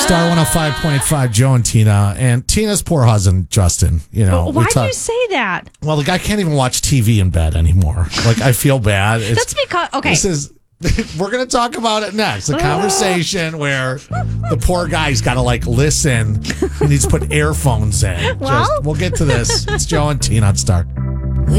Star 105.5, Joe and Tina. And Tina's poor husband, Justin. You know, Why do you say that? Well, the guy can't even watch TV in bed anymore. Like, I feel bad. That's because, okay. We're going to talk about it next. A conversation where the poor guy's got to listen. He needs to put earphones in. Well, we'll get to this. It's Joe and Tina on Star.